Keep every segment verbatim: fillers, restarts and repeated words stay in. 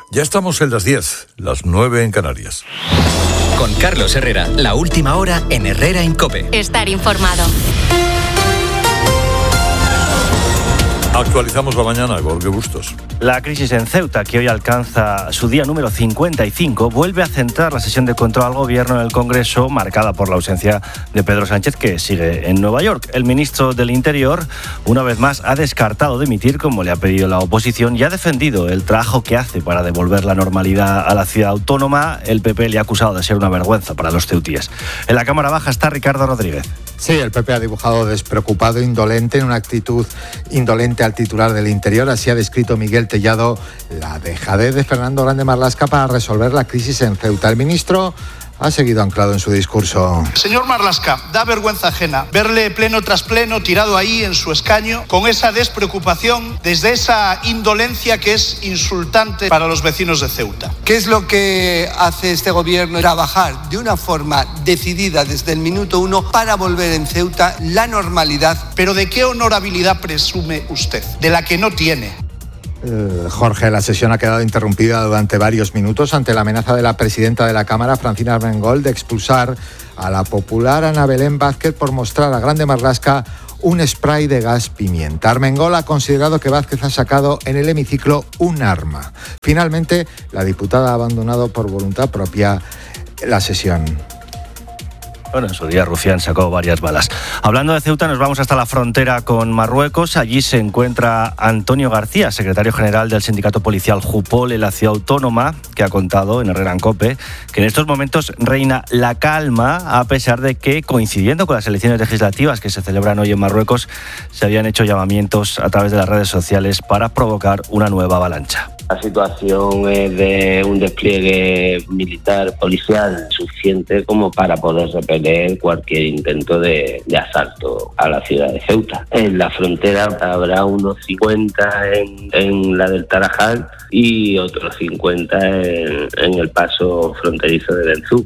Ya estamos en las diez, las nueve en Canarias. Con Carlos Herrera, la última hora en Herrera en COPE. Estar informado. Actualizamos la mañana, Jorge Bustos. La crisis en Ceuta, que hoy alcanza su día número cincuenta y cinco, vuelve a centrar la sesión de control al gobierno en el Congreso, marcada por la ausencia de Pedro Sánchez, que sigue en Nueva York. El ministro del Interior, una vez más, ha descartado dimitir, como le ha pedido la oposición, y ha defendido el trabajo que hace para devolver la normalidad a la ciudad autónoma. El P P le ha acusado de ser una vergüenza para los ceutíes. En la Cámara Baja está Ricardo Rodríguez. Sí, el P P ha dibujado despreocupado, indolente, en una actitud indolente al titular del Interior. Así ha descrito Miguel Tellado la dejadez de Fernando Grande Marlaska para resolver la crisis en Ceuta. El ministro ha seguido anclado en su discurso. Señor Marlaska, da vergüenza ajena verle pleno tras pleno tirado ahí en su escaño, con esa despreocupación, desde esa indolencia que es insultante para los vecinos de Ceuta. ¿Qué es lo que hace este gobierno? Trabajar de una forma decidida desde el minuto uno para volver en Ceuta la normalidad. ¿Pero de qué honorabilidad presume usted? De la que no tiene. Eh, Jorge, la sesión ha quedado interrumpida durante varios minutos ante la amenaza de la presidenta de la Cámara, Francina Armengol, de expulsar a la popular Ana Belén Vázquez por mostrar a Grande Marlaska un spray de gas pimienta. Armengol ha considerado que Vázquez ha sacado en el hemiciclo un arma. Finalmente, la diputada ha abandonado por voluntad propia la sesión. Bueno, en su día Rufián sacó varias balas. Hablando de Ceuta, nos vamos hasta la frontera con Marruecos. Allí se encuentra Antonio García, secretario general del sindicato policial Jupol en la ciudad autónoma, que ha contado en Herrera en COPE que en estos momentos reina la calma, a pesar de que, coincidiendo con las elecciones legislativas que se celebran hoy en Marruecos, se habían hecho llamamientos a través de las redes sociales para provocar una nueva avalancha. La situación es de un despliegue militar, policial, suficiente como para poder repeler cualquier intento de, de asalto a la ciudad de Ceuta. En la frontera habrá unos cincuenta en, en la del Tarajal y otros cincuenta en, en el paso fronterizo de Benzú.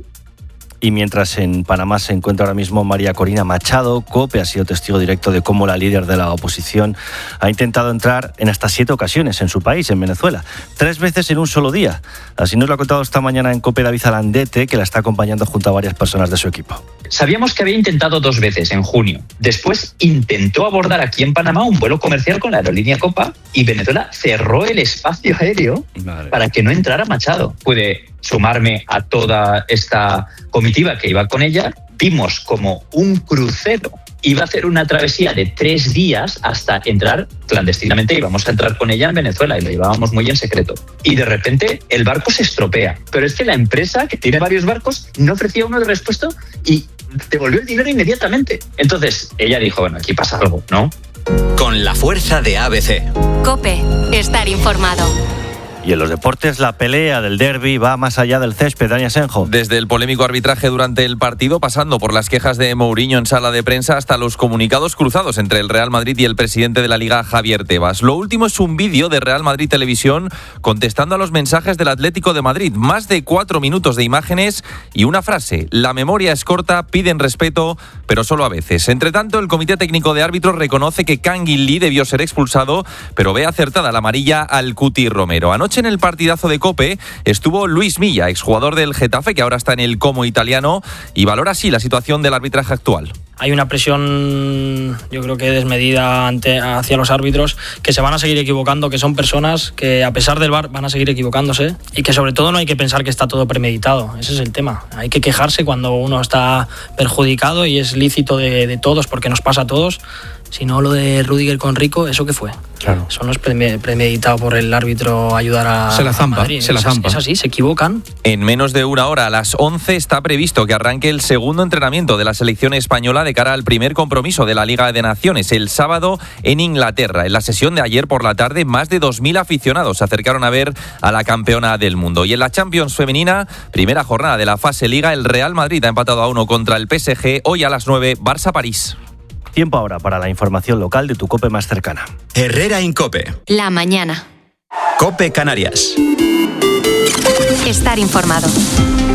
Y mientras en Panamá se encuentra ahora mismo María Corina Machado, COPE ha sido testigo directo de cómo la líder de la oposición ha intentado entrar en hasta siete ocasiones en su país, en Venezuela. Tres veces en un solo día. Así nos lo ha contado esta mañana en COPE David Alandete, que la está acompañando junto a varias personas de su equipo. Sabíamos que había intentado dos veces, en junio. Después intentó abordar aquí en Panamá un vuelo comercial con la aerolínea Copa y Venezuela cerró el espacio aéreo Madre. para que no entrara Machado. Pude sumarme a toda esta comitiva que iba con ella. Vimos como un crucero iba a hacer una travesía de tres días hasta entrar clandestinamente. Íbamos a entrar con ella en Venezuela y lo llevábamos muy en secreto. Y de repente el barco se estropea. Pero es que la empresa, que tiene varios barcos, no ofrecía uno de repuesto y devolvió el dinero inmediatamente. Entonces ella dijo, bueno, aquí pasa algo, ¿no? Con la fuerza de A B C. COPE, estar informado. Y en los deportes, la pelea del derbi va más allá del césped. Dani Asenjo. Desde el polémico arbitraje durante el partido, pasando por las quejas de Mourinho en sala de prensa, hasta los comunicados cruzados entre el Real Madrid y el presidente de la Liga, Javier Tebas. Lo último es un vídeo de Real Madrid Televisión contestando a los mensajes del Atlético de Madrid. Más de cuatro minutos de imágenes y una frase: la memoria es corta, piden respeto, pero solo a veces. Entre tanto, el Comité Técnico de Árbitros reconoce que Kangin Lee debió ser expulsado, pero ve acertada la amarilla al Cuti Romero. Anoche en el partidazo de COPE estuvo Luis Milla, exjugador del Getafe, que ahora está en el Como italiano, y valora así la situación del arbitraje actual. Hay una presión, yo creo que desmedida ante, hacia los árbitros, que se van a seguir equivocando, que son personas que a pesar del V A R van a seguir equivocándose y que sobre todo no hay que pensar que está todo premeditado. Ese es el tema. Hay que quejarse cuando uno está perjudicado y es lícito de, de todos porque nos pasa a todos. Si no, lo de Rüdiger con Rico, ¿eso qué fue? Claro. Eso no es premeditado por el árbitro ayudar a Se la zampa, Madrid. se la es, zampa. Es así, se equivocan. En menos de una hora, a las once, está previsto que arranque el segundo entrenamiento de la selección española de cara al primer compromiso de la Liga de Naciones, el sábado en Inglaterra. En la sesión de ayer por la tarde, más de dos mil aficionados se acercaron a ver a la campeona del mundo. Y en la Champions femenina, primera jornada de la fase Liga, el Real Madrid ha empatado a uno contra el P S G. Hoy a las nueve, Barça-París. Tiempo ahora para la información local de tu COPE más cercana. Herrera en COPE. La mañana. COPE Canarias. Estar informado.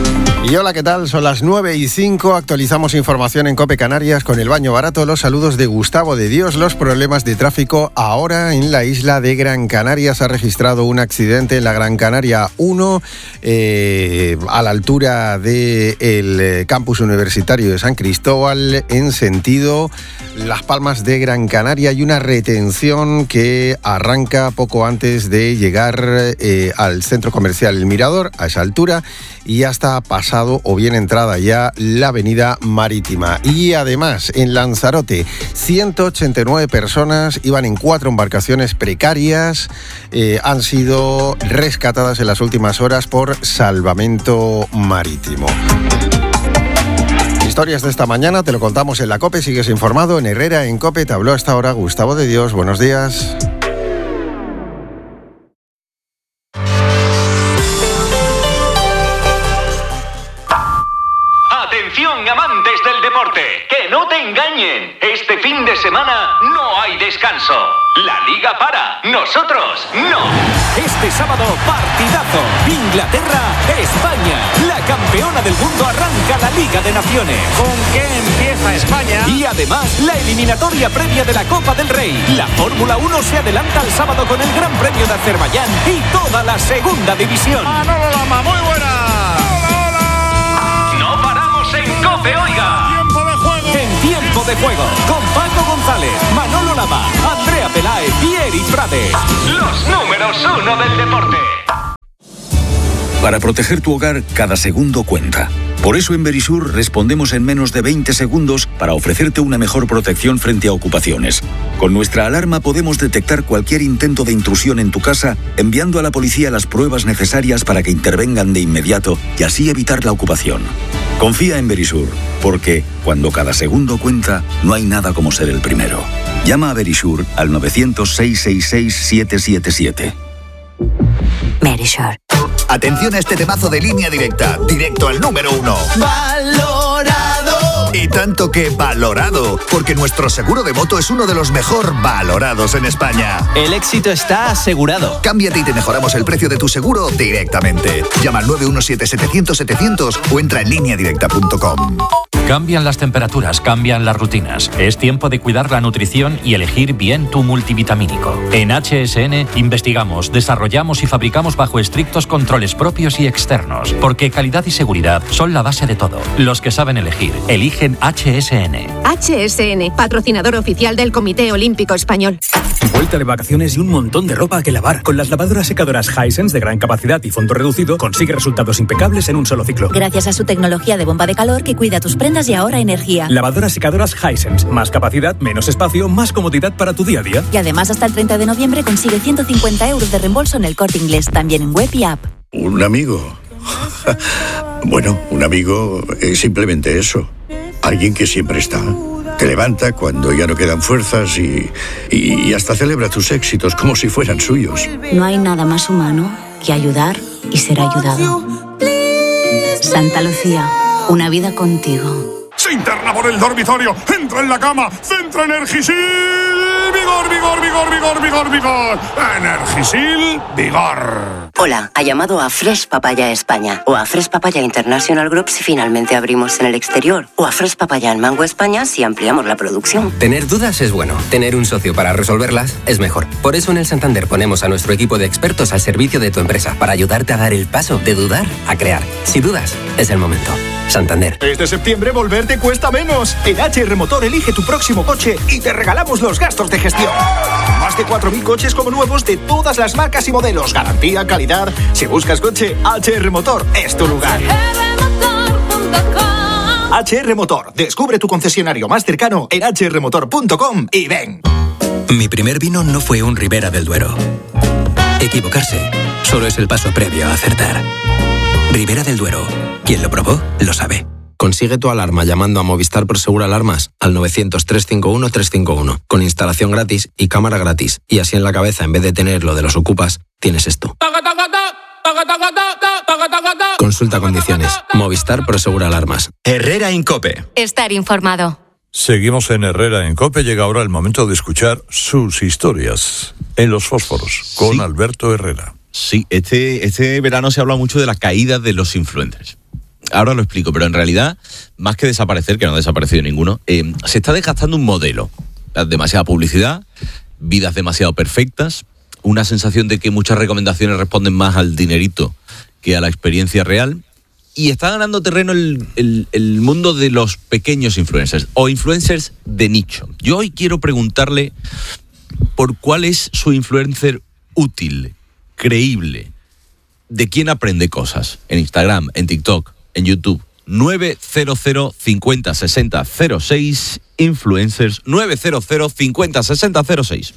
Y hola, ¿qué tal? Son las nueve y cinco, actualizamos información en COPE Canarias con el baño barato. Los saludos de Gustavo de Dios. Los problemas de tráfico ahora en la isla de Gran Canaria. Se ha registrado un accidente en la Gran Canaria uno, eh, a la altura del campus universitario de San Cristóbal, en sentido Las Palmas de Gran Canaria. Hay una retención que arranca poco antes de llegar eh, al centro comercial El Mirador, a esa altura, y hasta pasado o bien entrada ya la avenida Marítima. Y además en Lanzarote, ciento ochenta y nueve personas iban en cuatro embarcaciones precarias, eh, han sido rescatadas en las últimas horas por Salvamento Marítimo. Historias de esta mañana, te lo contamos en la COPE, sigues informado en Herrera en COPE. Te habló hasta ahora Gustavo de Dios, buenos días. Atención, amantes del deporte, que no te engañen. Este fin de semana no hay descanso. La Liga para, nosotros no. Este sábado, partidazo. Inglaterra-España. La campeona del mundo arranca la Liga de Naciones. ¿Con qué empieza España? Y además, la eliminatoria previa de la Copa del Rey. La Fórmula uno se adelanta al sábado con el Gran Premio de Azerbaiyán y toda la segunda división. Manolo Lama, muy buena. En COPE, oiga. Tiempo de juego. En tiempo de juego. Con Paco González, Manolo Lama, Andrea Peláez y Eric Frades. Los números uno del deporte. Para proteger tu hogar, cada segundo cuenta. Por eso en Verisur respondemos en menos de veinte segundos para ofrecerte una mejor protección frente a ocupaciones. Con nuestra alarma podemos detectar cualquier intento de intrusión en tu casa, enviando a la policía las pruebas necesarias para que intervengan de inmediato y así evitar la ocupación. Confía en Verisur, porque cuando cada segundo cuenta, no hay nada como ser el primero. Llama a Verisur al novecientos, seiscientos sesenta y seis, siete siete siete. Verisur. Atención a este temazo de Línea Directa, directo al número uno. ¡Valorado! Y tanto que valorado, porque nuestro seguro de moto es uno de los mejor valorados en España. El éxito está asegurado. Cámbiate y te mejoramos el precio de tu seguro directamente. Llama al nueve uno siete, setecientos, setecientos o entra en línea directa punto com. Cambian las temperaturas, cambian las rutinas. Es tiempo de cuidar la nutrición y elegir bien tu multivitamínico. En H S N investigamos, desarrollamos y fabricamos bajo estrictos controles propios y externos, porque calidad y seguridad son la base de todo. Los que saben elegir, eligen H S N. H S N, patrocinador oficial del Comité Olímpico Español. Vuelta de vacaciones y un montón de ropa que lavar. Con las lavadoras secadoras Hisense de gran capacidad y fondo reducido, consigue resultados impecables en un solo ciclo. Gracias a su tecnología de bomba de calor que cuida tus prendas y ahorra energía. Lavadoras secadoras Hisense. Más capacidad, menos espacio, más comodidad para tu día a día. Y además hasta el treinta de noviembre consigue ciento cincuenta euros de reembolso en el Corte Inglés, también en web y app. ¿Un amigo? Bueno, un amigo es simplemente eso. Alguien que siempre está. Te levanta cuando ya no quedan fuerzas y, y, y hasta celebra tus éxitos como si fueran suyos. No hay nada más humano que ayudar y ser ayudado. Santa Lucía, una vida contigo. Se interna por el dormitorio, entra en la cama, centra Energisil, vigor, vigor, vigor, vigor, vigor, vigor. Energisil, vigor. Hola, ha llamado a Fresh Papaya España o a Fresh Papaya International Group si finalmente abrimos en el exterior o a Fresh Papaya en Mango España si ampliamos la producción. Tener dudas es bueno, tener un socio para resolverlas es mejor. Por eso en el Santander ponemos a nuestro equipo de expertos al servicio de tu empresa para ayudarte a dar el paso de dudar a crear. Si dudas, es el momento. Santander. Este septiembre volver te cuesta menos. En H R Motor elige tu próximo coche y te regalamos los gastos de gestión. Más de cuatro mil coches como nuevos de todas las marcas y modelos. Garantía, calidad. Si buscas coche, H R Motor es tu lugar. H R Motor. Descubre tu concesionario más cercano en h r motor punto com y ven. Mi primer vino no fue un Ribera del Duero. Equivocarse solo es el paso previo a acertar. Ribera del Duero. Quien lo probó, lo sabe. Consigue tu alarma llamando a Movistar Prosegur Alarmas al novecientos, trescientos cincuenta y uno, trescientos cincuenta y uno, con instalación gratis y cámara gratis. Y así en la cabeza, en vez de tener lo de los ocupas, tienes esto. Consulta condiciones. Movistar Prosegur Alarmas. Herrera en COPE. Estar informado. Seguimos en Herrera en COPE. Llega ahora el momento de escuchar sus historias en Los Fósforos con sí. Alberto Herrera. Sí, este, este verano se habla mucho de la caída de los influencers. ahora lo explico, pero en realidad, más que desaparecer, que no ha desaparecido ninguno, eh, se está desgastando un modelo. Demasiada publicidad, vidas demasiado perfectas, una sensación de que muchas recomendaciones responden más al dinerito que a la experiencia real. Y está ganando terreno el, el, el mundo de los pequeños influencers o influencers de nicho. Yo hoy quiero preguntarle por cuál es su influencer útil, creíble, de quién aprende cosas en Instagram, en TikTok, en YouTube. nueve cero cero cincuenta sesenta cero seis influencers nueve cero cero cincuenta sesenta cero seis.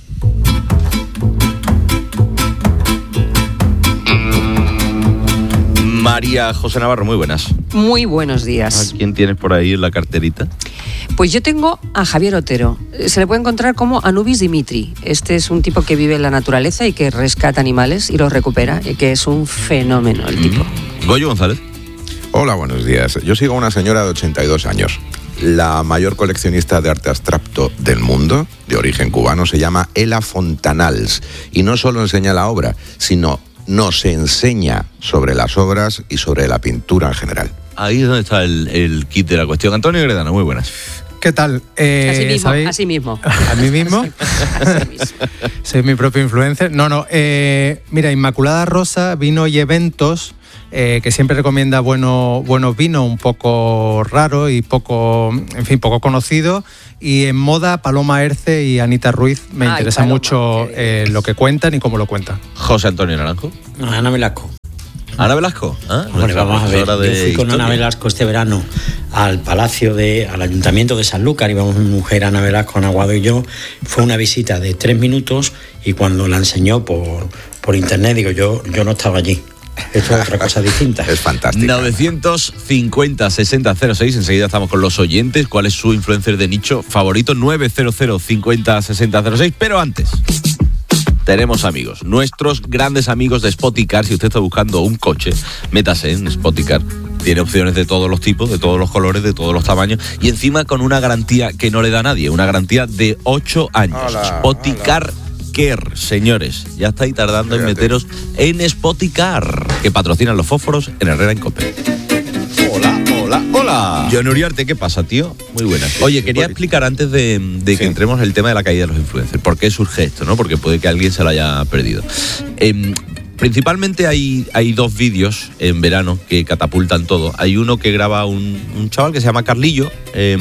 María José Navarro, muy buenas. Muy buenos días. ¿A quién tienes por ahí en la carterita? Pues yo tengo a Javier Otero. Se le puede encontrar como Anubis Dimitri. Este es un tipo que vive en la naturaleza y que rescata animales y los recupera, y que es un fenómeno el tipo. Mm. Goyo González. Hola, buenos días. Yo sigo a una señora de ochenta y dos años. La mayor coleccionista de arte abstracto del mundo, de origen cubano, se llama Ela Fontanals. Y no solo enseña la obra, sino nos enseña sobre las obras y sobre la pintura en general. Ahí es donde está el, el kit de la cuestión. Antonio Gredano, muy buenas. ¿Qué tal? Eh, así mismo, ¿sabéis? así mismo. ¿A mí mismo? Así mismo. Soy mi propio influencer. No, no. Eh, mira, Inmaculada Rosa, Vino y Eventos, eh, que siempre recomienda bueno, buenos vinos, un poco raro y poco, en fin, poco conocido. Y en moda, Paloma Erce y Anita Ruiz. Me Ay, interesa Paloma, mucho eh, lo que cuentan y cómo lo cuentan. José Antonio Naranjo. Ana Velasco. Ana Velasco. ¿Ah? Bueno, vamos a ver. Yo fui historia. con Ana Velasco este verano al Palacio de, al Ayuntamiento de Sanlúcar. Íbamos mi mujer Ana Velasco, Ana Aguado y yo. Fue una visita de tres minutos y cuando la enseñó por, por internet, digo, yo, yo no estaba allí. Esto es otra cosa distinta. Es fantástico. novecientos cincuenta sesenta cero seis. Enseguida estamos con los oyentes. ¿Cuál es su influencer de nicho favorito? nueve cero cero cincuenta sesenta cero seis. Pero antes, tenemos amigos, nuestros grandes amigos de Spoticar. Si usted está buscando un coche, métase en Spoticar. Tiene opciones de todos los tipos, de todos los colores, de todos los tamaños, y encima con una garantía que no le da a nadie, una garantía de ocho años. Hola, Spoticar hola. Care, señores, ya estáis tardando Fíjate. en meteros en Spoticar, que patrocinan los fósforos en Herrera en Cope. Hola, hola, hola. John Uriarte, ¿qué pasa, tío? Muy buenas. Oye, quería explicar antes de, de que sí. entremos en el tema de la caída de los influencers. ¿Por qué surge esto, no? Porque puede que alguien se lo haya perdido. Eh, Principalmente hay, hay dos vídeos en verano que catapultan todo. Hay uno que graba un, un chaval que se llama Carlillo, eh,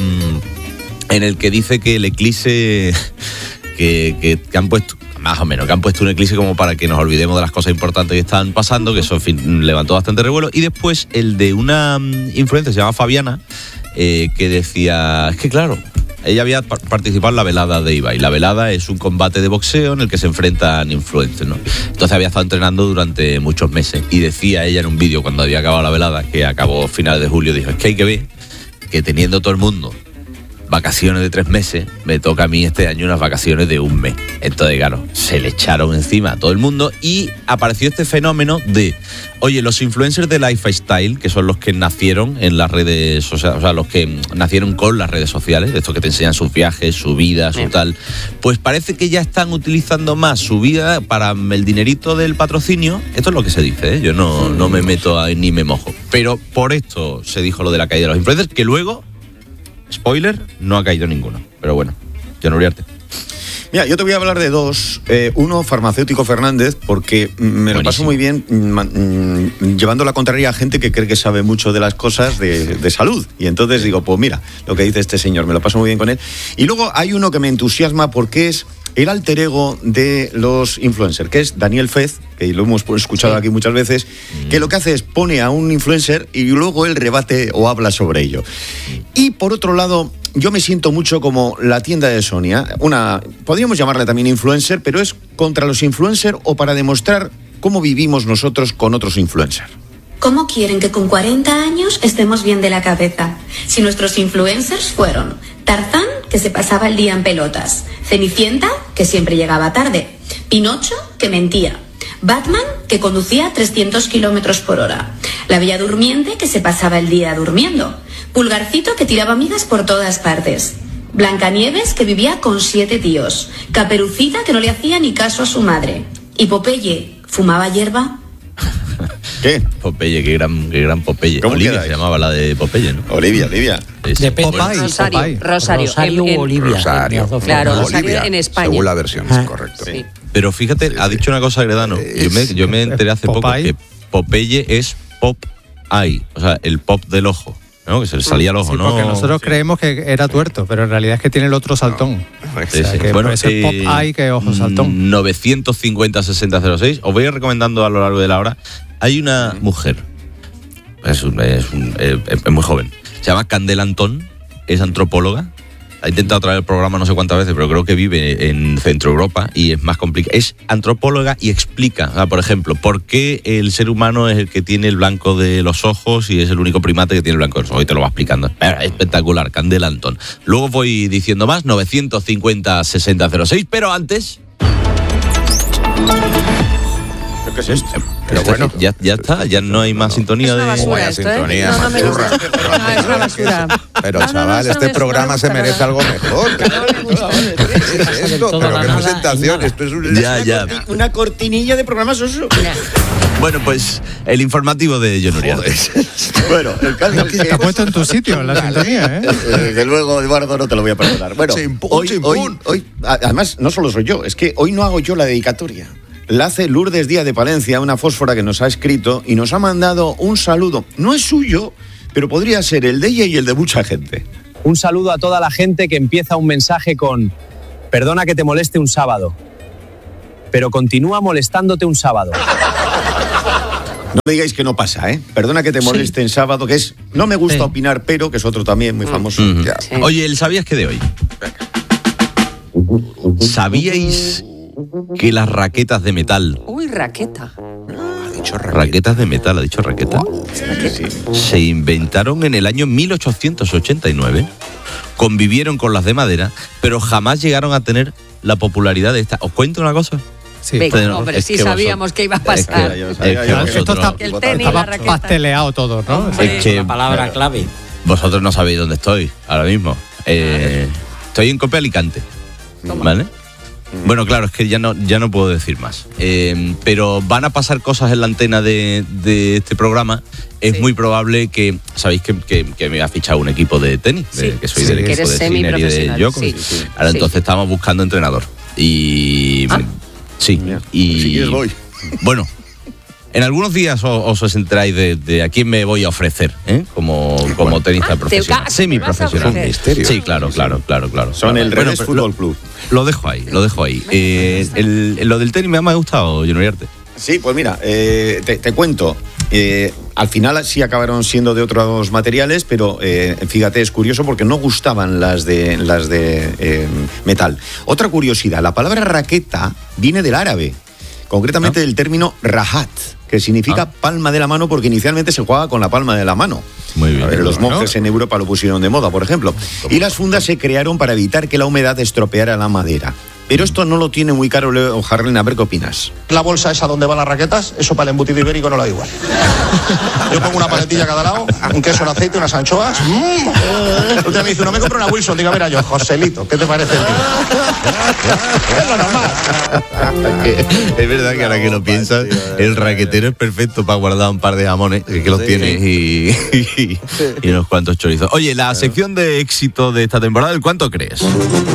en el que dice que el eclipse que, que, que han puesto, más o menos, que han puesto un eclipse como para que nos olvidemos de las cosas importantes que están pasando, que eso, en fin, levantó bastante revuelo. Y después el de una influencer, se llama Fabiana, eh, que decía, es que claro, ella había participado en la velada de Ibai. La velada es un combate de boxeo en el que se enfrentan influencers, ¿no? Entonces había estado entrenando durante muchos meses y decía ella en un vídeo cuando había acabado la velada, que acabó a finales de julio, dijo, es que hay que ver que teniendo todo el mundo vacaciones de tres meses, me toca a mí este año unas vacaciones de un mes. Entonces, claro, se le echaron encima a todo el mundo y apareció este fenómeno de, oye, los influencers de lifestyle, que son los que nacieron en las redes sociales, o sea, los que nacieron con las redes sociales, de estos que te enseñan sus viajes, su vida, su sí. tal, pues parece que ya están utilizando más su vida para el dinerito del patrocinio. Esto es lo que se dice, ¿eh? Yo no, no me meto ahí ni me mojo. Pero por esto se dijo lo de la caída de los influencers, que luego, spoiler, no ha caído ninguno. Pero bueno, John Uriarte. Mira, yo te voy a hablar de dos. Eh, uno, Farmacéutico Fernández, porque me Buenísimo. lo paso muy bien mm, llevando la contraria a gente que cree que sabe mucho de las cosas de, de salud. Y entonces digo, pues mira, lo que dice este señor, me lo paso muy bien con él. Y luego hay uno que me entusiasma porque es el alter ego de los influencers, que es Daniel Fez, que lo hemos escuchado sí. aquí muchas veces, mm. que lo que hace es pone a un influencer y luego él rebate o habla sobre ello. Y por otro lado, yo me siento mucho como la tienda de Sonia, una, podríamos llamarla también influencer, pero es contra los influencers o para demostrar cómo vivimos nosotros con otros influencers. ¿Cómo quieren que con cuarenta años estemos bien de la cabeza? Si nuestros influencers fueron Tarzán, que se pasaba el día en pelotas, Cenicienta, que siempre llegaba tarde, Pinocho, que mentía, Batman, que conducía a trescientos kilómetros por hora, la Bella Durmiente, que se pasaba el día durmiendo, Pulgarcito, que tiraba migas por todas partes, Blancanieves, que vivía con siete tíos, Caperucita, que no le hacía ni caso a su madre, y Popeye, ¿fumaba hierba? ¿Qué? Popeye, qué gran, qué gran Popeye. ¿Cómo Olivia quedáis? se llamaba la de Popeye, ¿no? Olivia, Olivia. Sí. De Popeye, Rosario, Popeye. Rosario, Rosario en- en- o Olivia. Rosario. Claro, Olivia, Rosario en España. según la versión, Ah. correcto. Sí. Pero fíjate, Sí, ha sí. dicho una cosa, Gredano. Yo me, yo me enteré hace poco Popeye. que Popeye es pop eye, o sea, el pop del ojo, ¿no? Que se le salía el ojo, Sí, ¿no? porque nosotros creemos que era tuerto, pero en realidad es que tiene el otro saltón. Sí, O sea, sí. que Bueno, puede ser pop eh, eye que ojo saltón. novecientos cincuenta sesenta cero seis. Os voy a ir recomendando a lo largo de la hora. Hay una mujer, es, un- es un- eh, es muy joven, se llama Candela Antón, es antropóloga. Ha intentado traer el programa no sé cuántas veces, pero creo que vive en Centro Europa y es más complicado. Es antropóloga y explica, o sea, por ejemplo, por qué el ser humano es el que tiene el blanco de los ojos y es el único primate que tiene el blanco de los ojos. Y te lo va explicando. Es espectacular, Candela Antón. Luego voy diciendo más, novecientos cincuenta sesenta cero seis, pero antes... ¿Qué es esto? Pero bueno, ya, ya está, ya no hay más sintonía Es una de... basura Vaya esto, sintonía, ¿eh? No, no me Maturra. gusta. Ah, es una basura. pero No, no, no, chaval, eso este me- programa no se me gusta merece nada. algo mejor. ¿Qué es esto? todo Pero la qué nada presentación. y nada. Esto es un... Ya, ya. Una cortinilla de programa soso. Bueno, pues el informativo de John Uriarte. Bueno, el caso es Te que... ha puesto en tu sitio, en la sintonía, ¿eh? Desde luego, Eduardo, no te lo voy a perdonar. Bueno, Chimpún, hoy, chimpún. hoy, hoy, además, no solo soy yo, es que hoy no hago yo la dedicatoria. La hace Lourdes Díaz de Palencia, una fósfora que nos ha escrito y nos ha mandado un saludo. No es suyo, pero podría ser el de ella y el de mucha gente. Un saludo a toda la gente que empieza un mensaje con perdona que te moleste un sábado, pero continúa molestándote un sábado. No me digáis que no pasa, ¿eh? Perdona que te moleste en sábado, que es no me gusta Sí. opinar, pero que es otro también muy famoso. Ujú. Ya. Sí. Oye, ¿el sabías que de hoy? ¿Sabíais que las raquetas de metal, Uy, raqueta. Ha dicho Raquel. raquetas de metal, ha dicho raqueta, Sí, sí. se inventaron en el año mil ochocientos ochenta y nueve, convivieron con las de madera, pero jamás llegaron a tener la popularidad de esta? ¿Os cuento una cosa? Sí. Venga, Pero hombre, es sí que sabíamos vosotros- que iba a Es pasar. que, Ya, ya es sabía que yo. Esto vosotros, está, El tenis, la estaba raqueta. pasteleado todo, ¿no? Hombre. es que- La palabra clave. vosotros no sabéis dónde estoy ahora mismo. Eh, estoy en Cope Alicante. ¿Vale? Bueno, claro, es que ya no, ya no puedo decir más. Eh, pero van a pasar cosas en la antena de, de este programa. Es Sí. muy probable que, sabéis que, que, que me ha fichado un equipo de tenis, de- Sí. que soy Sí, del que equipo eres de Sinner y de semiprofesional. Djokovic. Sí. Ahora Sí. entonces estamos buscando entrenador. Y Ah. sí, y Si quieres voy. bueno, en algunos días os, os enteráis de, de a quién me voy a ofrecer, ¿eh? Como, como tenista Ah, te- profesional, ah, te semiprofesional. vas a ofrecer. Misterio. Sí, claro, claro, claro, claro. Son el Bueno, Revés pero Fútbol lo- Club. Lo dejo ahí, lo dejo ahí. Eh, el- lo del tenis me ha, me ha gustado, John Uriarte. Sí, pues mira, eh, te, te cuento. Eh, al final sí acabaron siendo de otros materiales, pero eh, fíjate, es curioso porque no gustaban las de, las de eh, metal. Otra curiosidad, la palabra raqueta viene del árabe, concretamente del término rahat, que significa Ah. palma de la mano, porque inicialmente se jugaba con la palma de la mano. Muy bien. A ver, los Bueno. monjes en Europa lo pusieron de moda, por ejemplo. Y las fundas se crearon para evitar que la humedad estropeara la madera. Pero esto no lo tiene muy claro Leo Harlen. A ver qué opinas. La bolsa esa donde van las raquetas, eso para el embutido ibérico no lo da igual. Yo pongo una paletilla a cada lado, un queso en aceite, unas anchoas. ¡Mm! El otro me dice, no me compro una Wilson. Diga, mira yo, Joselito, ¿qué te parece? Es lo normal. Es verdad que ahora que lo piensas, el raquetero es perfecto para guardar un par de jamones, que los tiene, y, y- y unos cuantos chorizos. Oye, la sección de éxito de esta temporada, ¿el cuánto crees?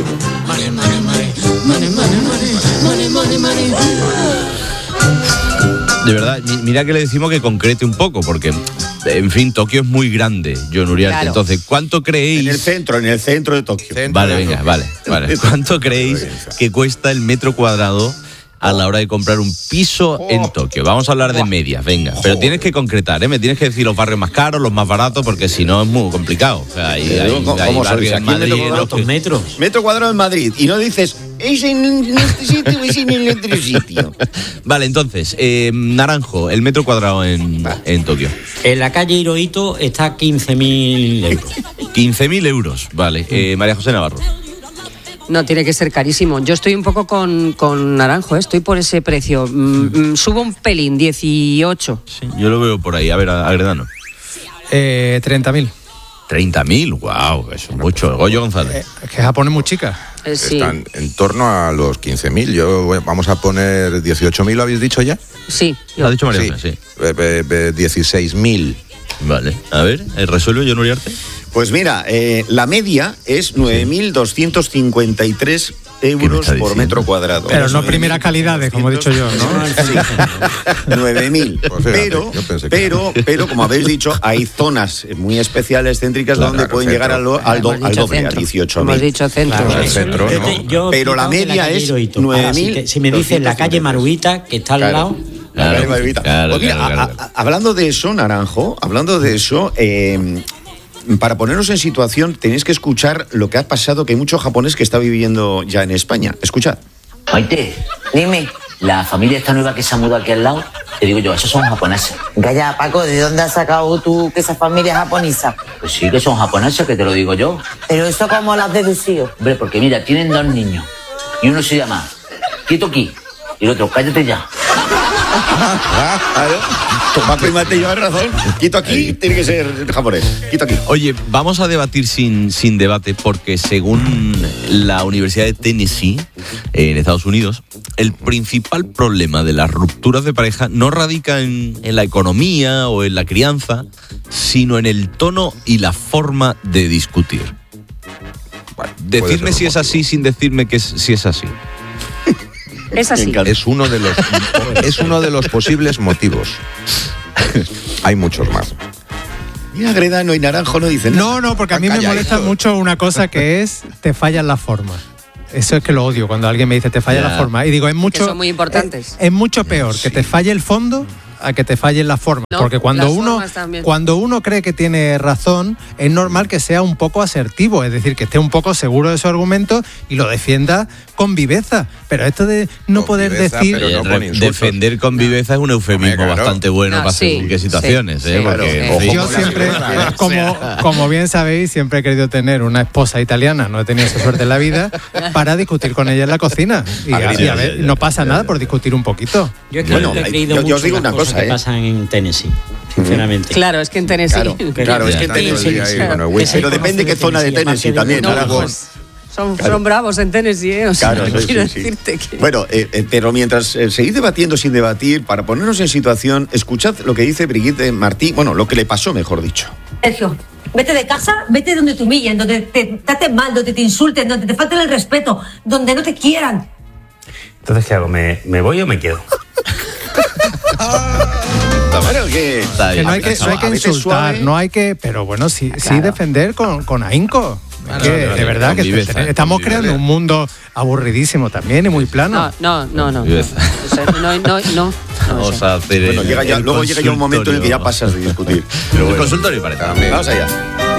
De verdad, mi- mira que le decimos que concrete un poco, porque, en fin, Tokio es muy grande, John Uriarte. Claro. Entonces, ¿cuánto creéis? En el centro, en el centro de Tokio. Vale, venga, vale, vale. ¿Cuánto creéis que cuesta el metro cuadrado a la hora de comprar un piso en Tokio? Vamos a hablar de medias, venga. Pero tienes que concretar, ¿eh? Me tienes que decir los barrios más caros, los más baratos, porque si no es muy complicado. O sea, hay, hay, ¿Cómo- hay cómo barrios sois? en Aquí en Madrid, metro en los que- metros. Metro cuadrado en Madrid. Y no dices, es en este sitio, es en el otro sitio. Vale, entonces, eh, Naranjo, el metro cuadrado en, en Tokio. En la calle Hirohito está quince mil euros. quince mil euros, vale. Eh, María José Navarro. No, tiene que ser carísimo. Yo estoy un poco con, con Naranjo, ¿eh? Estoy por ese precio. Mm, mm, subo un pelín, dieciocho. Sí, yo lo veo por ahí. A ver, Agredano. Eh, treinta mil. treinta mil, wow, eso es mucho. Goyo González. Es que Japón es muy chica. Eh, sí. Están en torno a los quince mil. Yo bueno, vamos a poner dieciocho mil, ¿lo habéis dicho ya? Sí. Lo ha dicho Mariana, sí. sí. Eh, eh, eh, dieciséis mil. Vale. A ver, ¿resuelve yo, Uriarte? Pues mira, eh, la media es nueve mil doscientos cincuenta y tres euros por metro cuadrado. Pero no primeras calidades, como he dicho yo, ¿no? nueve mil. Pues fíjate, pero, yo pensé que- pero, pero, como habéis dicho, hay zonas muy especiales, céntricas, Claro, donde pueden centro. llegar al, do- al, do- Hemos al dicho doble, a centro. dieciocho mil. Hemos dicho centro. Claro, el centro, yo ¿no? te- yo Pero la flipado de media calle es Hirohito. nueve Ahora, si mil te- Si me dices la calle Maruita, que está al Claro. lado... La calle Maruita. claro, Pues mira, claro, claro. a- a- hablando de eso, Naranjo, hablando de eso, eh, para ponernos en situación, tenéis que escuchar lo que ha pasado, que hay mucho japonés que está viviendo ya en España. Escuchad. Maite, dime, la familia esta nueva que se ha mudado aquí al lado, te digo yo, esos son japoneses. Calla, Paco, ¿de dónde has sacado tú que esa familia es japonesa? Pues sí que son japoneses, que te lo digo yo. Pero eso, ¿cómo lo has deducido? Hombre, porque mira, tienen dos niños. Y uno se llama Quieto aquí. Y el otro, cállate ya. Claro. Tomás Prima te lleva razón. Quito aquí, tiene que ser japonés. Quito aquí. Oye, vamos a debatir sin, sin debate porque según la Universidad de Tennessee, en Estados Unidos, el principal problema de las rupturas de pareja no radica en, en la economía o en la crianza, sino en el tono y la forma de discutir. Decidme si es así sin decirme que es, si es así. Es así. Es uno de los es uno de los posibles motivos. Hay muchos más. Mira, Gredano y Naranjo no dicen nada. No, no, porque a mí me molesta mucho una cosa que es te fallan las formas. Eso es que lo odio cuando alguien me dice te falla Ya. la forma. Y digo, es mucho. Que son muy importantes. Es, es mucho peor que te falle el fondo a que te fallen las formas. No, porque cuando las uno formas también. cuando uno cree que tiene razón, es normal que sea un poco asertivo, es decir, que esté un poco seguro de su argumento y lo defienda con viveza. Pero esto de no poder viveza, decir. pero no Re- con insultos. Defender con viveza es un eufemismo Hombre, claro. bastante bueno No, para sí, según qué sí, situaciones, sí, ¿eh? claro. Porque, Ojo, sí. Yo siempre, como, como bien sabéis, siempre he querido tener una esposa italiana, no he tenido esa suerte en la vida, para discutir con ella en la cocina. Y, a, y a ver, no pasa nada por discutir un poquito. Yo es que Bueno, nunca he creído yo- yo mucho os digo en las una cosas cosa, que ¿eh? pasan en Tennessee, sinceramente. Claro, es que en Tennessee. Claro, claro, es que en Está todo el Tennessee. día ahí Claro. con el Pero whisky. depende qué zona de Tennessee también, No, Naranjo. pues, son, son bravos en Tennessee, ¿eh? O sea, Claro, sí, quiero sí, sí. decirte que. Bueno, eh, eh, pero mientras eh, seguís debatiendo sin debatir, para ponernos en situación, escuchad lo que dice Brigitte Martí, bueno, lo que le pasó, mejor dicho. Sergio, vete de casa, vete donde te humillen, donde te traten mal, donde te insulten, donde te falten el respeto, donde no te quieran. Entonces, ¿qué hago? ¿Me, me voy o me quedo? Bueno, que, Que no hay que, no hay que a veces insultar, suave. no hay que, pero bueno, sí, sí Claro. defender con, con ahínco. Claro, que, claro, de verdad que conviveza, te- estamos conviveza. creando un mundo aburridísimo también y muy plano. No, no, no, no. Conviveza. O sea, no, no, no. Vamos a hacer Bueno, el- llega ya- el luego llega ya un momento en el que ya consultorio. pasas de discutir. Pero bueno. El consultorio parece. También. Vamos allá.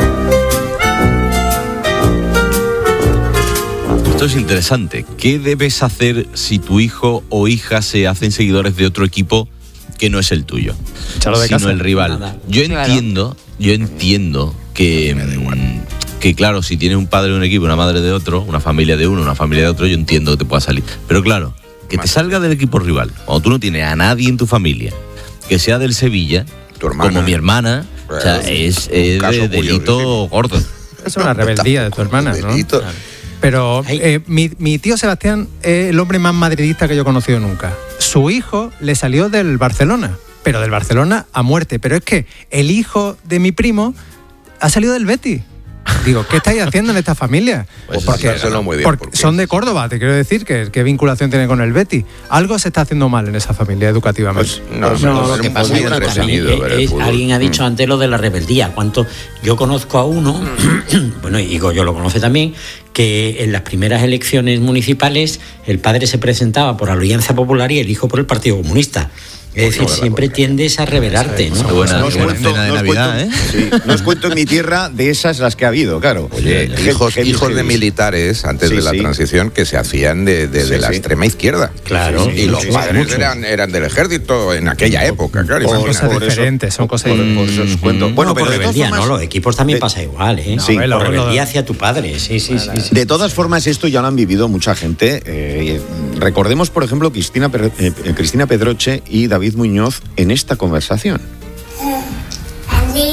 Esto es interesante. ¿Qué debes hacer si tu hijo o hija se hacen seguidores de otro equipo que no es el tuyo, Échalo de sino casa. el rival? Nada. Yo Claro. entiendo, yo entiendo que, mm, que claro, si tienes un padre de un equipo, una madre de otro, una familia de uno, una familia de otro, yo entiendo que te pueda salir. Pero claro, que te salga del equipo rival, cuando tú no tienes a nadie en tu familia, que sea del Sevilla, Tu hermana. como mi hermana, o sea, Bueno, es, un es caso de delito curiosísimo. gordo. Es una rebeldía de tu hermana, ¿no? Delito. Pero Ay. eh, mi, mi tío Sebastián es el hombre más madridista que yo he conocido nunca. Su hijo le salió del Barcelona, pero del Barcelona a muerte. Pero es que el hijo de mi primo ha salido del Betis. Digo, ¿qué estáis haciendo en esta familia? Pues pasárselo muy bien, porque porque- son de Córdoba, te quiero decir, que qué vinculación tiene con el Betis. Algo se está haciendo mal en esa familia educativamente. Pues, no, No, no, lo que es pasa muy es que entretenido también ver el es- fútbol. alguien ha dicho Mm. antes lo de la rebeldía. ¿Cuánto? Yo conozco a uno, bueno, y yo lo conoce también, que en las primeras elecciones municipales el padre se presentaba por Alianza Popular y el hijo por el Partido Comunista. Es decir, siempre tiendes a rebelarte, ¿no? Qué buena, No os qué buena cuento- cena de no os Navidad, cuento- ¿eh? sí, no os cuento en mi tierra de esas las que ha habido, claro. Oye, Heavy, hijos, heavy, hijos de heavy. militares antes Sí, de la sí. transición que se hacían de, de- de Sí, la sí. extrema izquierda. Claro. Sí, sí, y los Sí, sí, padres mucho. eran, eran del ejército en aquella época, claro. Por- Son imagínate. cosas por eso- diferentes, son cosas por- por eso os cuento. Bueno, Bueno, por pero de todas rebeldía, formas- ¿no? Los equipos también de- pasa igual, ¿eh? Sí, por lo- lo- rebeldía hacia tu padre, sí, sí, sí. sí. De todas formas, esto ya lo han vivido mucha gente. Eh, recordemos, por ejemplo, Cristina, Per- eh, Cristina Pedroche y David Muñoz en esta conversación.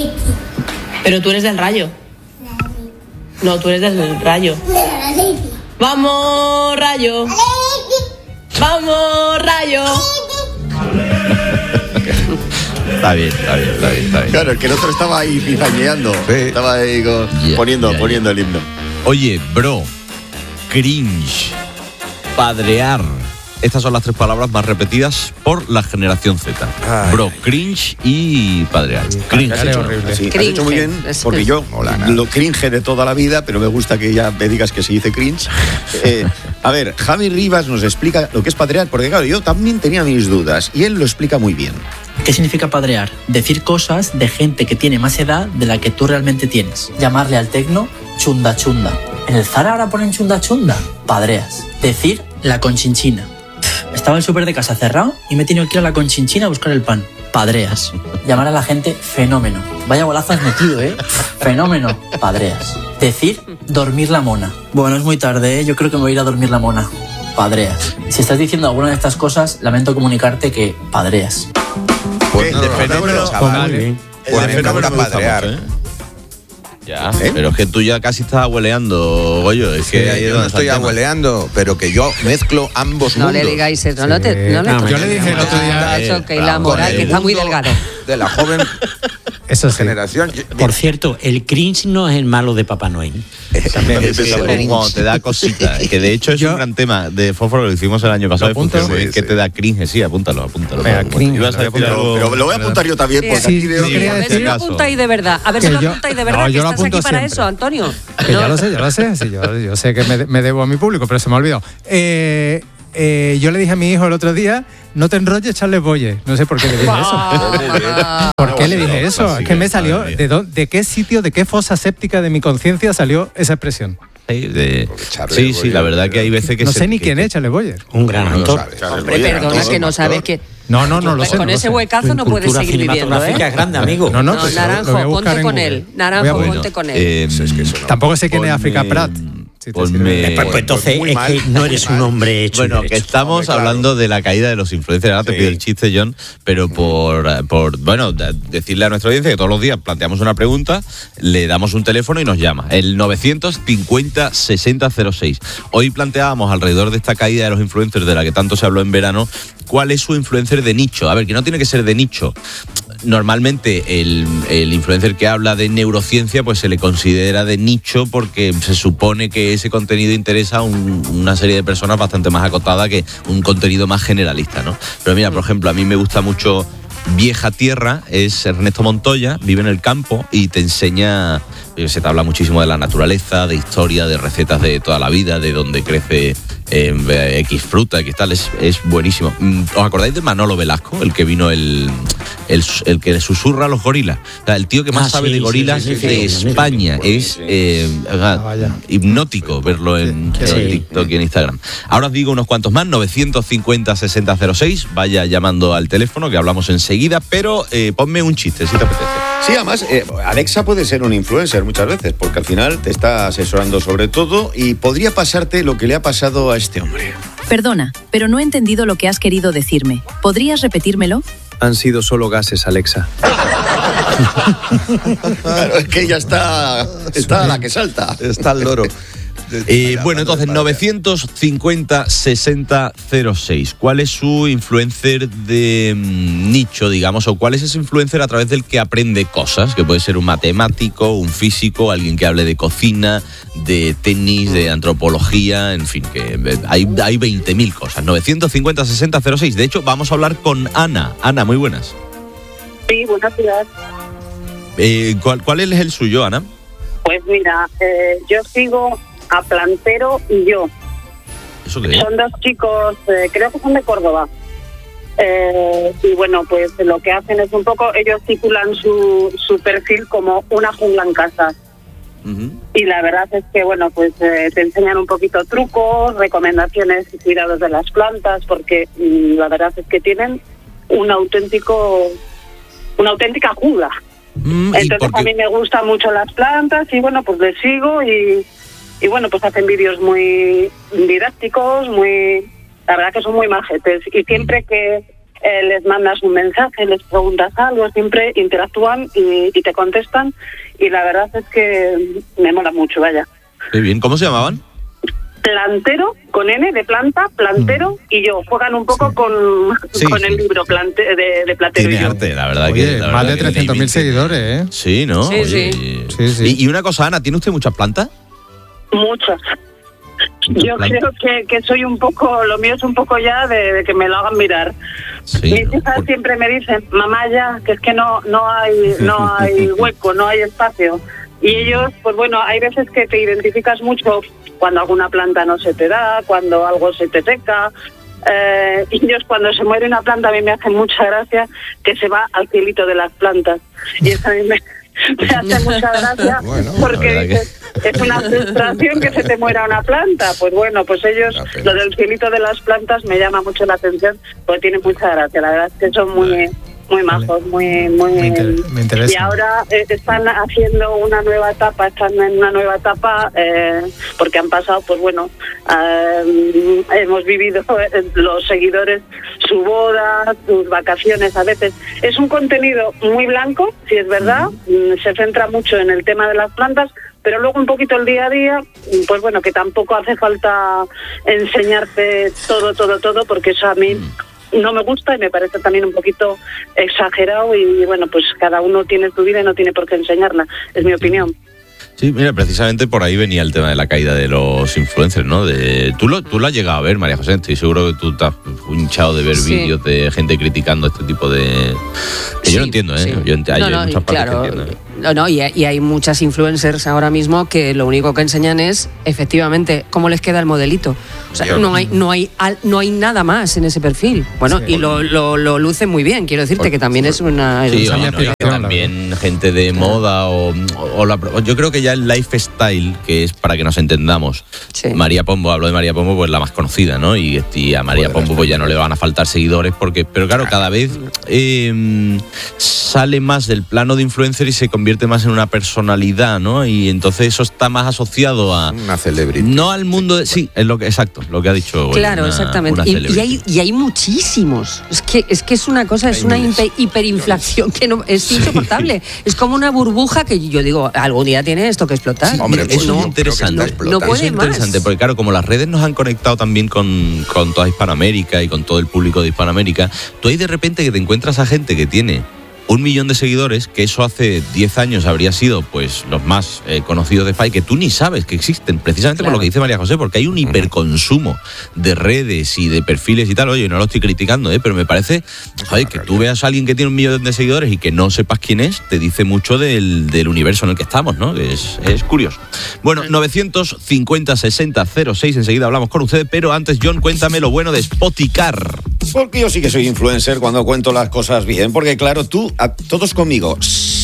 Pero tú eres del Rayo. No, tú eres del Rayo. Vamos, Rayo. Vamos, Rayo. Está bien, está bien, está bien, está bien. Claro, el que el otro estaba ahí cizañeando. Sí. Estaba ahí con, yeah, poniendo, yeah, poniendo yeah. el himno. Oye, bro, cringe, padrear. Estas son las tres palabras más repetidas por la generación Z. Ay, bro, cringe y padrear. Cringe. Has hecho, horrible. Sí, has hecho muy bien, porque yo lo cringe de toda la vida, pero me gusta que ya me digas que se dice cringe. Eh, a ver, Javi Rivas nos explica lo que es padrear, porque claro, yo también tenía mis dudas, y él lo explica muy bien. ¿Qué significa padrear? Decir cosas de gente que tiene más edad de la que tú realmente tienes. Llamarle al tecno chunda chunda. En el Zara ahora ponen chunda chunda. Padreas. Decir la conchinchina. Estaba el súper de casa cerrado y me he tenido que ir a la conchinchina a buscar el pan. Padreas. Llamar a la gente fenómeno. Vaya golazo has metido, ¿eh? Fenómeno. Padreas. Decir dormir la mona. Bueno, es muy tarde, ¿eh? Yo creo que me voy a ir a dormir la mona. Padreas. Si estás diciendo alguna de estas cosas, lamento comunicarte que padreas. Pues no, de fenómeno, chaval. El de fenómeno padrear. Mucho, ¿eh? Ya, ¿Eh? Pero es que tú ya casi estás abueleando, Goyo. Es que sí, ahí es yo donde no estoy abueleando, pero que yo mezclo ambos no mundos. No le digáis eso, sí. no, te, no le no, Yo le dije el otro día... Eh, eso, que la moral, que está muy delgado. De la joven eso sí. generación. Por cierto, el cringe no es el malo de Papá Noel. También es como te da cosita. Que de hecho es yo, un gran tema de Fósforo que lo hicimos el año pasado. Apunto, sí, que sí. te da cringe, sí, apúntalo, apúntalo. Venga, cringe. Ibas a decir pero, algo, pero lo voy a apuntar yo también, porque sí, aquí veo que... A ver si lo apuntáis de verdad. A ver si lo apuntáis de verdad, que estás aquí para eso, Antonio. Que ya lo sé, ya lo sé. Sí, yo, yo sé que me, me debo a mi público, pero se me ha olvidado. Eh, eh, yo le dije a mi hijo el otro día, no te enrolles, Charles Boye. No sé por qué le dije eso. ¿Por qué le dije eso? Es que me salió, ¿de, dónde, de qué sitio, de qué fosa séptica de mi conciencia salió esa expresión? Sí, de... sí, sí, la verdad que hay veces que... No se, sé ni que, quién es Charles Boyer. Un gran actor. Hombre, perdona que no sabes que... No, no, no lo sé. Con no ese sé. huecazo no puedes seguir viviendo, ¿eh? Es grande, amigo. No, no, no pues Naranjo, ponte con él. Naranjo, bueno, ponte con él. Eh, es que eso no. Tampoco sé quién es África Pratt. Sí, ponme... pues, pues entonces es que no eres un hombre hecho. Bueno, que estamos Hombre, claro. hablando de la caída de los influencers. Ahora sí. te pido el chiste, John, pero por, por bueno, decirle a nuestra audiencia que todos los días planteamos una pregunta, le damos un teléfono y nos llama. El novecientos cincuenta sesenta cero seis. Hoy planteábamos alrededor de esta caída de los influencers de la que tanto se habló en verano, ¿cuál es su influencer de nicho? A ver, que no tiene que ser de nicho. Normalmente el, el influencer que habla de neurociencia pues se le considera de nicho porque se supone que ese contenido interesa a un, una serie de personas bastante más acotada que un contenido más generalista, ¿no? Pero mira, por ejemplo, a mí me gusta mucho Vieja Tierra, es Ernesto Montoya, vive en el campo y te enseña, se te habla muchísimo de la naturaleza, de historia, de recetas de toda la vida, de dónde crece eh, X fruta, X tal, es, es buenísimo. ¿Os acordáis de Manolo Velasco, el que vino el, el, el que le susurra a los gorilas? O sea, el tío que más ah, sabe sí, de gorilas sí, sí, sí, de sí, España, sí, es eh, ah, hipnótico verlo en, sí. en TikTok y en Instagram. Ahora os digo unos cuantos más, novecientos cincuenta sesenta cero seis, vaya llamando al teléfono que hablamos enseguida, pero eh, ponme un chiste si te apetece. Sí, además, eh, Alexa puede ser un influencer muchas veces, porque al final te está asesorando sobre todo y podría pasarte lo que le ha pasado a este hombre. Perdona, pero no he entendido lo que has querido decirme. ¿Podrías repetírmelo? Han sido solo gases, Alexa. Claro, es que ella está, está a la que salta. Está al loro. Eh, bueno, entonces, novecientos cincuenta sesenta cero seis. ¿Cuál es su influencer de mm, nicho, digamos? ¿O cuál es ese influencer a través del que aprende cosas? Que puede ser un matemático, un físico, alguien que hable de cocina, de tenis, de antropología, en fin, que hay, hay veinte mil cosas. novecientos cincuenta sesenta cero seis. De hecho, vamos a hablar con Ana. Ana, muy buenas. Sí, buenas días. Eh, ¿cuál, ¿Cuál es el suyo, Ana? Pues mira, eh, yo sigo a Plantero y yo. ¿Eso qué es? Son dos chicos, eh, creo que son de Córdoba. Eh, y bueno, pues lo que hacen es un poco, ellos titulan su, su perfil como Una jungla en casa. Uh-huh. Y la verdad es que, bueno, pues eh, te enseñan un poquito trucos, recomendaciones y cuidados de las plantas, porque y la verdad es que tienen un auténtico, una auténtica jungla. Mm, Entonces porque... a mí me gustan mucho las plantas y bueno, pues les sigo y Y bueno, pues hacen vídeos muy didácticos, muy, la verdad que son muy majetes. Y siempre que eh, les mandas un mensaje, les preguntas algo, siempre interactúan y, y te contestan. Y la verdad es que me mola mucho, vaya. Qué bien, ¿cómo se llamaban? Plantero, con N de planta, Plantero mm. y yo. Juegan un poco sí. con, sí, con sí. el libro plante, de, de Platero. Tiene y yo. arte, la verdad. Oye, que la más verdad de trescientos mil seguidores, ¿eh? Sí, ¿no? Sí, Oye, sí. sí, sí. Y, y una cosa, Ana, ¿tiene usted muchas plantas? Muchas. Yo plantas? creo que, que soy un poco, lo mío es un poco ya de, de que me lo hagan mirar. Sí, Mis ¿no? hijas Por... siempre me dicen, mamá ya, que es que no, no hay, no hay hueco, no hay espacio. Y ellos, pues bueno, hay veces que te identificas mucho cuando alguna planta no se te da, cuando algo se te seca. Eh, y ellos cuando se muere una planta a mí me hacen mucha gracia que se va al cielito de las plantas. Y eso a mí me, me hace mucha gracia bueno, porque dices, que... es una frustración que se te muera una planta. Pues bueno, pues ellos, lo del cielito de las plantas me llama mucho la atención porque tienen mucha gracia. La verdad es que son muy... muy majos, muy, muy... Me, inter- me interesa. Y ahora eh, están haciendo una nueva etapa, están en una nueva etapa eh, porque han pasado, pues bueno, eh, hemos vivido eh, los seguidores su boda, sus vacaciones a veces. Es un contenido muy blanco, si es verdad, mm. se centra mucho en el tema de las plantas, pero luego un poquito el día a día, pues bueno, que tampoco hace falta enseñarte todo, todo, todo, porque eso a mí... Mm. no me gusta y me parece también un poquito exagerado y bueno, pues cada uno tiene su vida y no tiene por qué enseñarla, es mi opinión. Sí, mira, precisamente por ahí venía el tema de la caída de los influencers, ¿no? De, tú, lo, tú lo has llegado a ver, María José, estoy seguro que tú te has hinchado de ver sí. vídeos de gente criticando este tipo de... Que sí, yo no entiendo, ¿eh? Sí. Yo, hay no, no, muchas partes claro, que entiendo, ¿eh? No, no, y, y hay muchas influencers ahora mismo que lo único que enseñan es, efectivamente, cómo les queda el modelito. O sea, no hay, no hay, no hay nada más en ese perfil. Bueno, sí, y lo, lo, lo lucen muy bien, quiero decirte por, que también por, es una... Sí, es o, no, y también gente de claro. moda o, o la, yo creo que ya el lifestyle, que es para que nos entendamos, sí. María Pombo, hablo de María Pombo, pues la más conocida, ¿no? Y, y a María Pombo pues ya no le van a faltar seguidores, porque pero claro, cada vez eh, sale más del plano de influencer y se convierte más en una personalidad, ¿no? Y entonces eso está más asociado a... Una celebrity. No al mundo de... Sí, es lo que, exacto, lo que ha dicho. Claro, una, exactamente. Una y, y, hay, y hay muchísimos. Es que es, que es una cosa, es una hiper, hiperinflación que no, es insoportable. Sí. Es como una burbuja que yo digo, algún día tiene esto que explotar. Sí, hombre, pues eso no, es interesante. No, no puede eso es interesante, más. porque claro, como las redes nos han conectado también con, con toda Hispanoamérica y con todo el público de Hispanoamérica, tú ahí de repente que te encuentras a gente que tiene un millón de seguidores, que eso hace diez años habría sido pues los más eh, conocidos de España, que tú ni sabes que existen, precisamente claro. por lo que dice María José, porque hay un hiperconsumo de redes y de perfiles y tal. Oye, no lo estoy criticando, ¿eh? Pero me parece, joder, que tú veas a alguien que tiene un millón de seguidores y que no sepas quién es, te dice mucho del, del universo en el que estamos, ¿no? Es, es curioso. Bueno, novecientos cincuenta sesenta cero seis, enseguida hablamos con ustedes, pero antes, John, cuéntame lo bueno de Spoticar. Porque yo sí que soy influencer cuando cuento las cosas bien, porque claro, tú, a, todos conmigo.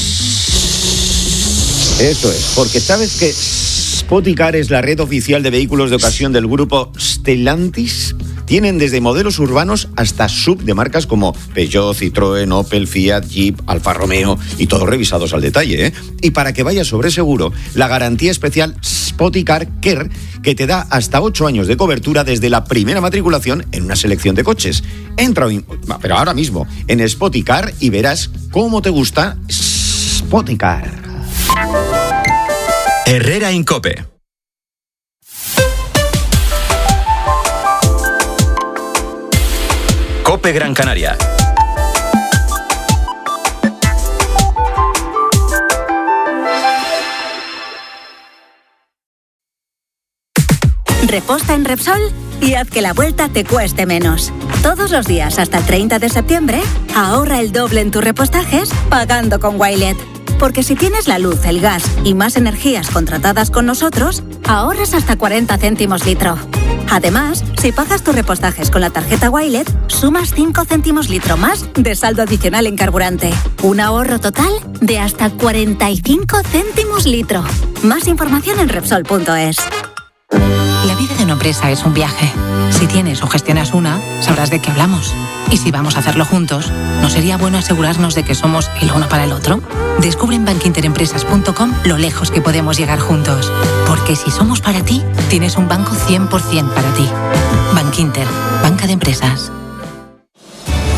Eso es, porque sabes que Spoticar es la red oficial de vehículos de ocasión del grupo Stellantis. Tienen desde modelos urbanos hasta sub de marcas como Peugeot, Citroën, Opel, Fiat, Jeep, Alfa Romeo y todos revisados al detalle, ¿eh? Y para que vayas sobre seguro, la garantía especial Spoticar Care, que te da hasta ocho años de cobertura desde la primera matriculación en una selección de coches. Entra, pero ahora mismo, en Spoticar y verás cómo te gusta Spoticar. Herrera Incope. Cope Gran Canaria. Reposta en Repsol y haz que la vuelta te cueste menos. Todos los días hasta el treinta de septiembre, ahorra el doble en tus repostajes pagando con Wilet. Porque si tienes la luz, el gas y más energías contratadas con nosotros, ahorras hasta cuarenta céntimos litro. Además, si pagas tus repostajes con la tarjeta Wilet, sumas cinco céntimos litro más de saldo adicional en carburante. Un ahorro total de hasta cuarenta y cinco céntimos litro. Más información en Repsol punto es. La vida de una empresa es un viaje. Si tienes o gestionas una, sabrás de qué hablamos. Y si vamos a hacerlo juntos, ¿no sería bueno asegurarnos de que somos el uno para el otro? Descubre en bankinterempresas punto com lo lejos que podemos llegar juntos. Porque si somos para ti, tienes un banco cien por ciento para ti. Bankinter, banca de empresas.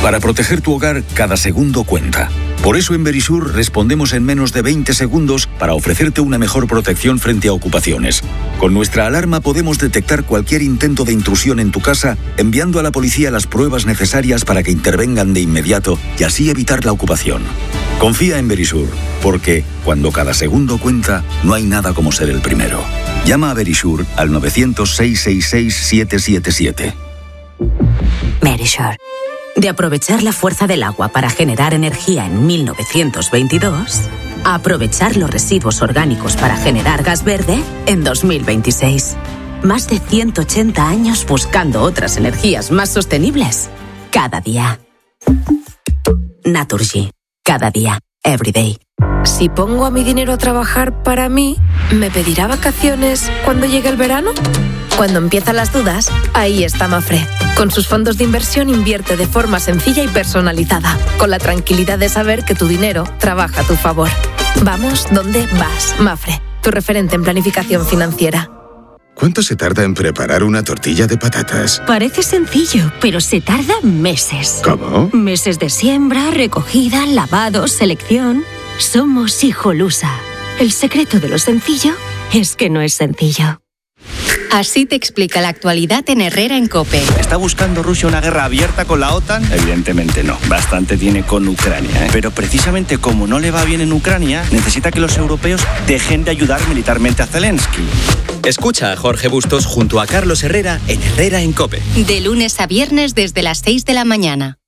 Para proteger tu hogar, cada segundo cuenta. Por eso en Verisur respondemos en menos de veinte segundos para ofrecerte una mejor protección frente a ocupaciones. Con nuestra alarma podemos detectar cualquier intento de intrusión en tu casa, enviando a la policía las pruebas necesarias para que intervengan de inmediato y así evitar la ocupación. Confía en Verisur, porque cuando cada segundo cuenta, no hay nada como ser el primero. Llama a Verisur al nueve cero cero, seis seis seis, siete siete siete. Verisur. De aprovechar la fuerza del agua para generar energía en mil novecientos veintidós, a aprovechar los residuos orgánicos para generar gas verde en dos mil veintiséis. Más de ciento ochenta años buscando otras energías más sostenibles. Cada día. Naturgy. Cada día. Every day. Si pongo a mi dinero a trabajar para mí, ¿me pedirá vacaciones cuando llegue el verano? Cuando empiezan las dudas, ahí está Mafre. Con sus fondos de inversión invierte de forma sencilla y personalizada, con la tranquilidad de saber que tu dinero trabaja a tu favor. Vamos donde vas, Mafre, tu referente en planificación financiera. ¿Cuánto se tarda en preparar una tortilla de patatas? Parece sencillo, pero se tarda meses. ¿Cómo? Meses de siembra, recogida, lavado, selección. Somos Hijolusa. El secreto de lo sencillo es que no es sencillo. Así te explica la actualidad en Herrera en COPE. ¿Está buscando Rusia una guerra abierta con la OTAN? Evidentemente no. Bastante tiene con Ucrania, ¿eh? Pero precisamente como no le va bien en Ucrania, necesita que los europeos dejen de ayudar militarmente a Zelensky. Escucha a Jorge Bustos junto a Carlos Herrera en Herrera en COPE. De lunes a viernes desde las seis de la mañana.